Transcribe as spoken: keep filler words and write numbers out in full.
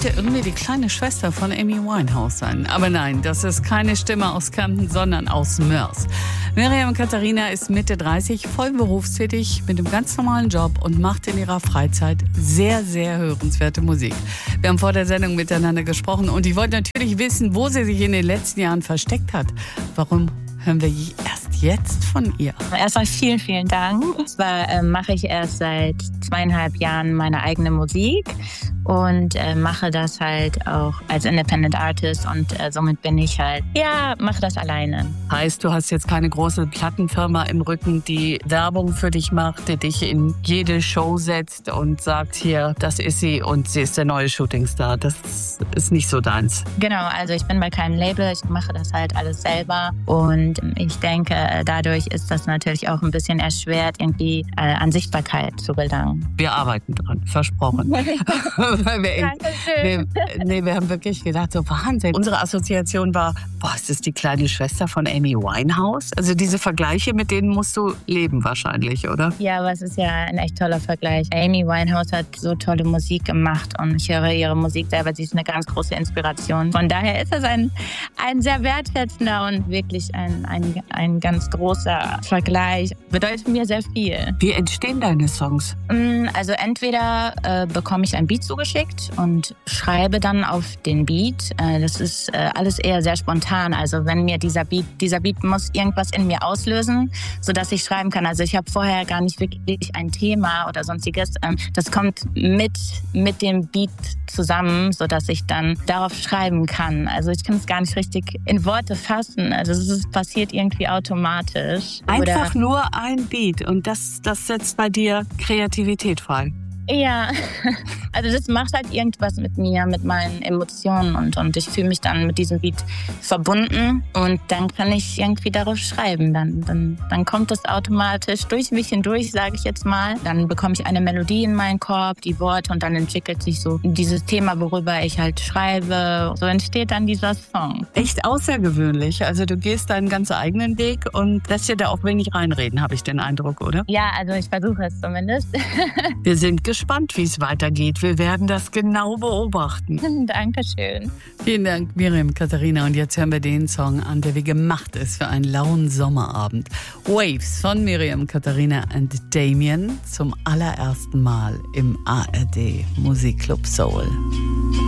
könnte irgendwie die kleine Schwester von Amy Winehouse sein. Aber nein, das ist keine Stimme aus Kempten, sondern aus Mörs. Miriam Katharina ist Mitte dreißig, voll berufstätig, mit einem ganz normalen Job und macht in ihrer Freizeit sehr, sehr hörenswerte Musik. Wir haben vor der Sendung miteinander gesprochen und ich wollte natürlich wissen, wo sie sich in den letzten Jahren versteckt hat. Warum hören wir erst jetzt von ihr? Erstmal vielen, vielen Dank. Zwar äh, mache ich erst seit zweieinhalb Jahren meine eigene Musik und äh, mache das halt auch als Independent Artist und äh, somit bin ich halt, ja, mache das alleine. Heißt, du hast jetzt keine große Plattenfirma im Rücken, die Werbung für dich macht, die dich in jede Show setzt und sagt, hier, das ist sie und sie ist der neue Shootingstar. Das ist nicht so deins. Genau, also ich bin bei keinem Label, ich mache das halt alles selber und ich denke, dadurch ist das natürlich auch ein bisschen erschwert, irgendwie äh, an Sichtbarkeit zu gelangen. Wir arbeiten dran, versprochen. Weil wir, in, wir, nee, wir haben wirklich gedacht, so Wahnsinn. Unsere Assoziation war, boah, ist das die kleine Schwester von Amy Winehouse? Also diese Vergleiche, mit denen musst du leben wahrscheinlich, oder? Ja, aber es ist ja ein echt toller Vergleich. Amy Winehouse hat so tolle Musik gemacht und ich höre ihre Musik selber. Sie ist eine ganz große Inspiration. Von daher ist das ein, ein sehr wertschätzender und wirklich ein, ein, ein ganz großer Vergleich. Bedeutet mir sehr viel. Wie entstehen deine Songs? Also entweder äh, bekomme ich ein Beat zugeschickt und schreibe dann auf den Beat. Äh, das ist äh, alles eher sehr spontan. Also wenn mir dieser Beat, dieser Beat muss irgendwas in mir auslösen, sodass ich schreiben kann. Also ich habe vorher gar nicht wirklich ein Thema oder sonstiges. Ähm, das kommt mit, mit dem Beat zusammen, sodass ich dann darauf schreiben kann. Also ich kann es gar nicht richtig in Worte fassen. Also es ist, passiert irgendwie automatisch. Einfach oder nur ein Beat und das, das setzt bei dir Kreativität frei. Ja, also das macht halt irgendwas mit mir, mit meinen Emotionen und, und ich fühle mich dann mit diesem Beat verbunden und dann kann ich irgendwie darauf schreiben. Dann, dann, dann kommt das automatisch durch mich hindurch, sage ich jetzt mal. Dann bekomme ich eine Melodie in meinen Korb, die Worte und dann entwickelt sich so dieses Thema, worüber ich halt schreibe. So entsteht dann dieser Song. Echt außergewöhnlich. Also du gehst deinen ganz eigenen Weg und lässt dir da auch wenig reinreden, habe ich den Eindruck, oder? Ja, also ich versuche es zumindest. Wir sind gespannt, wie es weitergeht. Wir werden das genau beobachten. Dankeschön. Vielen Dank, Miriam Katharina. Und jetzt hören wir den Song an, der wie gemacht ist für einen lauen Sommerabend. Waves von Miriam Katharina und Damien zum allerersten Mal im A R D Musikclub Soul.